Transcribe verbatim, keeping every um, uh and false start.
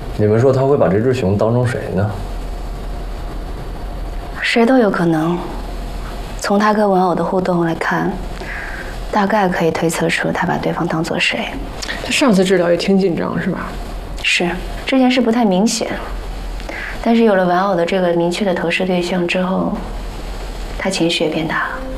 你们说他会把这只熊当成谁呢？ 谁都有可能。从他跟玩偶的互动来看，大概可以推测出他把对方当作谁。 他上次治疗也挺紧张，是吧？ 是，之前是不太明显，但是有了玩偶的这个明确的投射对象之后，他情绪也变大了。